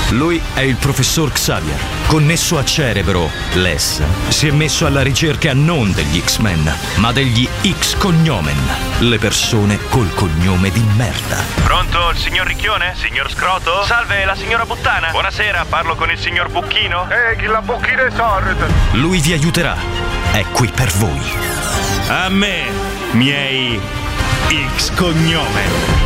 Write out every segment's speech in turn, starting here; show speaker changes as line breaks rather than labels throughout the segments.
Lui è il professor Xavier. Connesso a Cerebro, Les si è messo alla ricerca non degli X-Men, ma degli X-Cognomen, le persone col cognome di merda.
Pronto, il signor Ricchione? Signor Scroto? Salve, la signora Puttana? Buonasera, parlo con il signor Bucchino?
Chi la Bucchino è sorda?
Lui vi aiuterà. È qui per voi.
A me, miei X-Cognomen.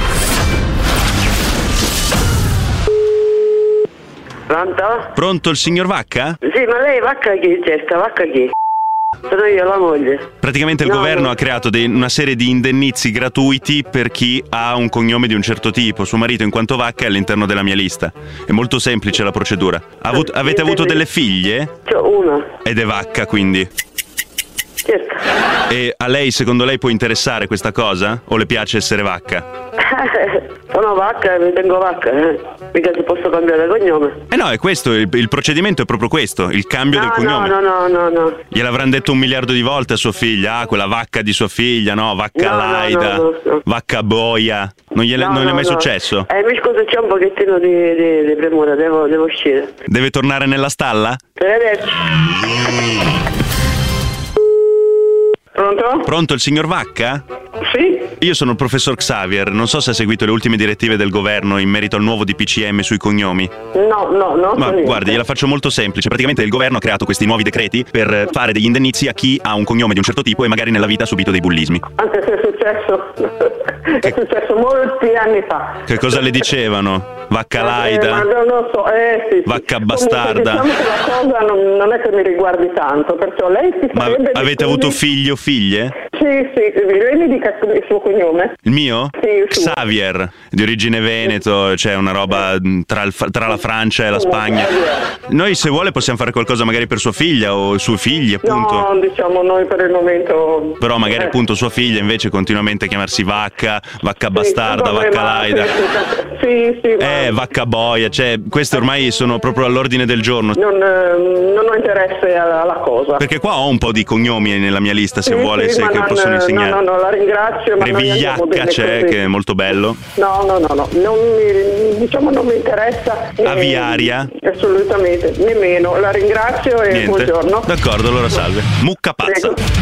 Pronto?
Pronto il signor Vacca?
Sì, ma lei Vacca chi cerca? Vacca chi? Sono io, la moglie.
Praticamente il governo ha creato una serie di indennizi gratuiti per chi ha un cognome di un certo tipo. Suo marito, in quanto Vacca, è all'interno della mia lista. È molto semplice la procedura. Avete avuto delle figlie?
C'ho una.
Ed è Vacca, quindi.
Certo.
E a lei, secondo lei, può interessare questa cosa? O le piace essere Vacca?
Sono Vacca e mi tengo Vacca, mica si posso cambiare cognome.
No, è questo, il procedimento è proprio questo, il cambio del cognome.
No.
Gliel'avranno detto 1 miliardo di volte a sua figlia, quella Vacca di sua figlia, no? Vacca Laida,
no.
Vacca Boia. Non gli è mai successo?
Mi scuso, c'è un pochettino di premura, devo uscire.
Deve tornare nella stalla?
Arrivederci. Pronto?
Pronto il signor Vacca?
Sì?
Io sono il professor Xavier, non so se ha seguito le ultime direttive del governo in merito al nuovo DPCM sui cognomi.
No.
Ma guardi, gliela faccio molto semplice. Praticamente il governo ha creato questi nuovi decreti per fare degli indennizi a chi ha un cognome di un certo tipo e magari nella vita ha subito dei bullismi.
Anche se è successo molti anni fa.
Che cosa le dicevano? Vacca Laida?
Ma non lo so, sì.
Vacca bastarda?
Comunque, diciamo che la cosa non è che mi riguardi tanto, perciò lei si
Ma avete avuto figli o figlie?
Sì, lei mi dica il suo cognome.
Il mio?
Sì, il suo.
Xavier, di origine veneto, c'è una roba tra la Francia e la Spagna. Noi, se vuole, possiamo fare qualcosa magari per sua figlia o suoi figli, appunto.
No, diciamo noi per il momento.
Però magari appunto sua figlia invece continuamente a chiamarsi Vacca, Vacca bastarda, Vacca Laida.
Sì.
Vacca boia, cioè queste ormai sono proprio all'ordine del giorno.
Non ho interesse alla cosa.
Perché qua ho un po' di cognomi nella mia lista, se vuole,
sì,
che possono insegnare.
No, la ringrazio. Ma
Revigliacca c'è, che è molto bello.
No. Non mi interessa.
Aviaria?
Assolutamente, nemmeno. La ringrazio e
Niente.
buongiorno.
D'accordo, allora salve. Mucca pazza.
Prego.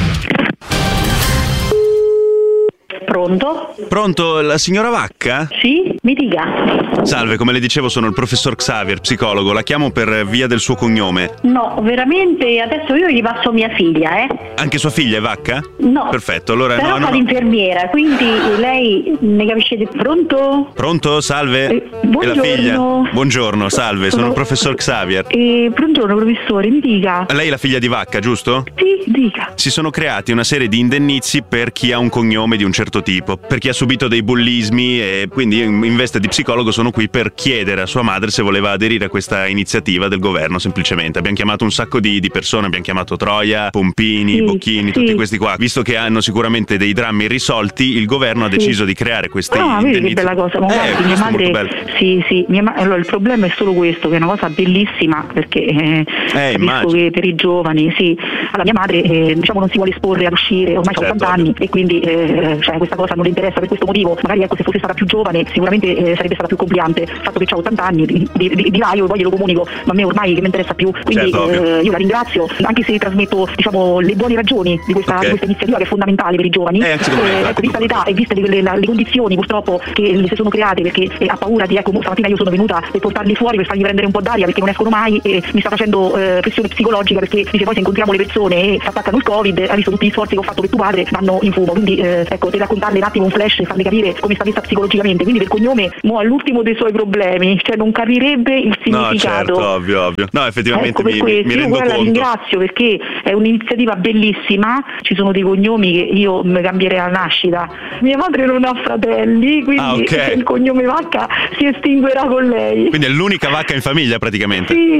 Pronto?
Pronto, la signora Vacca?
Sì, mi dica.
Salve, come le dicevo sono il professor Xavier, psicologo, la chiamo per via del suo cognome.
No, veramente, adesso io gli passo mia figlia,
Anche sua figlia è Vacca?
No.
Perfetto, allora
Però
no.
fa l'infermiera, quindi lei ne capisce di... Pronto?
Pronto, salve?
Buongiorno.
E la figlia? Buongiorno, salve, sono il professor Xavier.
Buongiorno professore, mi dica.
Lei è la figlia di Vacca, giusto?
Sì, dica.
Si sono creati una serie di indennizi per chi ha un cognome di un certo tipo, per chi ha subito dei bullismi, e quindi in veste di psicologo sono qui per chiedere a sua madre se voleva aderire a questa iniziativa del governo. Semplicemente abbiamo chiamato un sacco di persone, abbiamo chiamato Troia, Pompini, Bocchini, tutti questi qua. Visto che hanno sicuramente dei drammi irrisolti, il governo ha deciso di creare questi indennizi.
Vedi che bella cosa, ma guardi, mia madre... Sì, allora il problema è solo questo, che è una cosa bellissima, perché capisco che per i giovani, allora mia madre diciamo non si vuole esporre ad uscire, ormai ha 80 anni e quindi questa cosa non le interessa per questo motivo. Magari se fosse stata più giovane sicuramente sarebbe stata più compliante. Il fatto che ha 80 anni di là io poi glielo comunico, ma a me ormai che mi interessa più, quindi io la ringrazio, anche se trasmetto diciamo le buone ragioni di questa iniziativa che è fondamentale per i giovani. Vista l'età e viste le condizioni purtroppo che le si sono create, perché ha paura di, stamattina io sono venuta per portarli fuori, per fargli prendere un po' d'aria, perché non escono mai, e mi sta facendo pressione psicologica, perché dice poi se incontriamo le persone e si attaccano il Covid, ha visto tutti gli sforzi che ho fatto per tuo padre, vanno in fumo. Quindi per raccontarle un attimo un flash e farle capire come sta messa psicologicamente. Quindi del cognome mo all'ultimo dei suoi problemi, cioè non capirebbe il significato.
No, certo, ovvio. No, effettivamente mi rendo conto.
La ringrazio perché è un'iniziativa bellissima. Ci sono dei cognomi che io mi cambierei alla nascita. Mia madre non ha fratelli, quindi il cognome Vacca si estinguerà con lei.
Quindi è l'unica Vacca in famiglia praticamente.
Sì.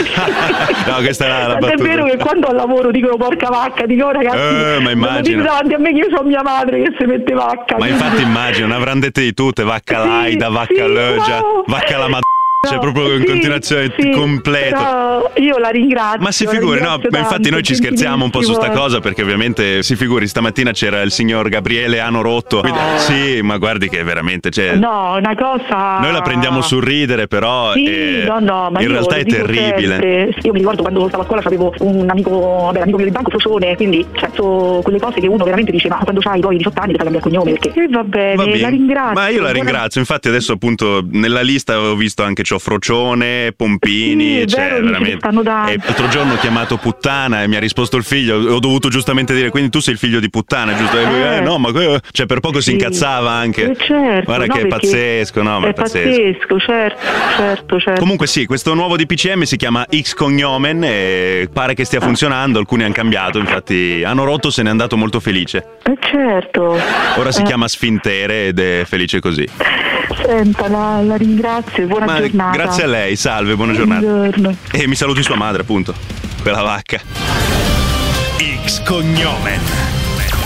No, questa è la battuta.
È vero che quando al lavoro dicono porca vacca, dico ragazzi,
ma immagino.
Non davanti a me che io ho mia madre che si mette Vacca.
Ma infatti immagino, ne avranno dette di tutte, Vacca Laida, Vacca Lögia, Vacca la Cioè proprio in continuazione completo.
Però io la ringrazio.
Ma si figuri, no, ma infatti noi ci scherziamo un po' su sta cosa, perché ovviamente si figuri, stamattina c'era il signor Gabriele Ano Rotto. Sì, ma guardi che veramente, cioè,
no, una cosa.
Noi la prendiamo sul ridere, però
sì, no, ma
in realtà è terribile.
Sempre. Io mi ricordo quando stavo a scuola avevo un amico mio di banco, Socione, quindi so quelle cose che uno veramente dice, ma quando c'hai poi 18 anni ti fai cambiare cognome, perché va bene, la ringrazio.
Ma io la ringrazio, infatti adesso appunto nella lista ho visto anche Frocione, Pompini,
sì,
cioè veramente. E l'altro giorno ho chiamato puttana e mi ha risposto il figlio, ho dovuto giustamente dire, quindi tu sei il figlio di puttana, giusto? No, ma cioè per poco si incazzava anche.
Certo,
guarda che è pazzesco, no? Ma
è pazzesco, certo.
Comunque sì, questo nuovo DPCM si chiama X Cognomen e pare che stia funzionando, alcuni hanno cambiato, infatti Ano Rotto se n'è andato molto felice.
Certo.
Ora si chiama Sfintere ed è felice così.
Senta, la ringrazio, buona giornata.
Grazie a lei, salve, buona giornata.
Buongiorno.
E mi saluti sua madre, appunto, quella vacca. X Cognomen.